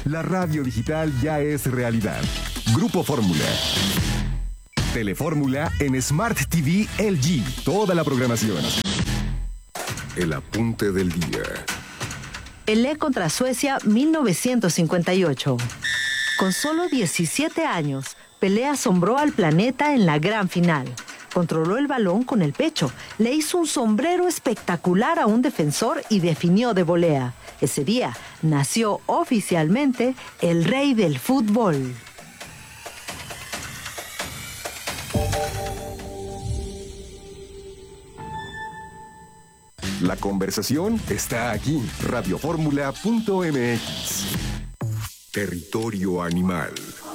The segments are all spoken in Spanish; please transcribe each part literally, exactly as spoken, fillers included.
La radio digital ya es realidad. Grupo Fórmula. Telefórmula en Smart T V L G. Toda la programación. El apunte del día. Pelé contra Suecia mil novecientos cincuenta y ocho. Con solo diecisiete años, Pelé asombró al planeta en la gran final. Controló el balón con el pecho, le hizo un sombrero espectacular a un defensor y definió de volea. Ese día nació oficialmente el rey del fútbol. La conversación está aquí. Radioformula punto m x. Territorio animal.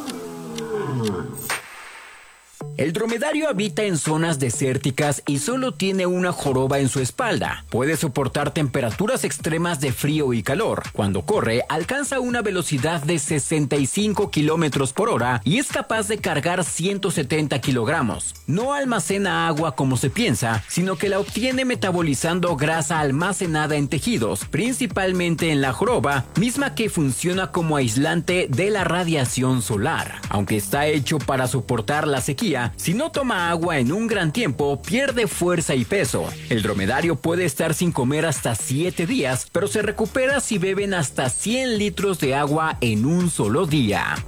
El dromedario habita en zonas desérticas y solo tiene una joroba en su espalda. Puede soportar temperaturas extremas de frío y calor. Cuando corre, alcanza una velocidad de sesenta y cinco kilómetros por hora y es capaz de cargar ciento setenta kilogramos. No almacena agua como se piensa, sino que la obtiene metabolizando grasa almacenada en tejidos, principalmente en la joroba, misma que funciona como aislante de la radiación solar. Aunque está hecho para soportar la sequía, si no toma agua en un gran tiempo, pierde fuerza y peso. El dromedario puede estar sin comer hasta siete días, pero se recupera si beben hasta cien litros de agua en un solo día.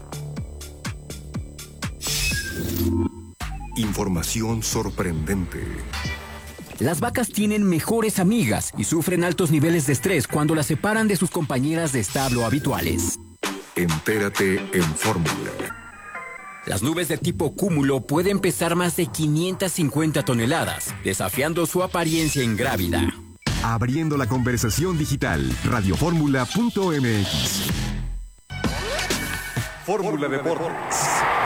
Información sorprendente. Las vacas tienen mejores amigas y sufren altos niveles de estrés cuando las separan de sus compañeras de establo habituales. Entérate en Fórmula. Las nubes de tipo cúmulo pueden pesar más de quinientas cincuenta toneladas, desafiando su apariencia ingrávida. Abriendo la conversación digital. Radioformula punto m x. Fórmula Deportes.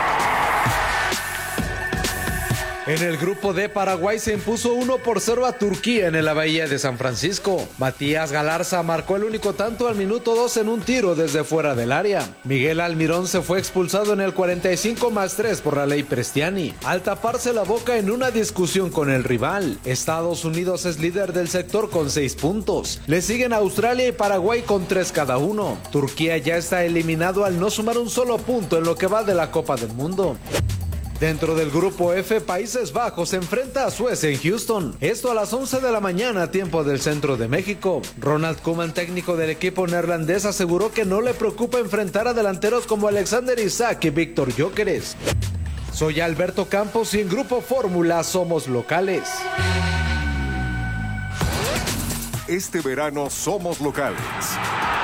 En el grupo D, Paraguay se impuso uno por cero a Turquía en la bahía de San Francisco. Matías Galarza marcó el único tanto al minuto dos en un tiro desde fuera del área. Miguel Almirón se fue expulsado en el cuarenta y cinco más tres por la ley Prestiani, al taparse la boca en una discusión con el rival. Estados Unidos es líder del sector con seis puntos. Le siguen Australia y Paraguay con tres cada uno. Turquía ya está eliminado al no sumar un solo punto en lo que va de la Copa del Mundo. Dentro del grupo F, Países Bajos se enfrenta a Suecia en Houston. Esto a las once de la mañana, tiempo del centro de México. Ronald Koeman, técnico del equipo neerlandés, aseguró que no le preocupa enfrentar a delanteros como Alexander Isak y Víctor Gyökeres. Soy Alberto Campos y en Grupo Fórmula somos locales. Este verano somos locales.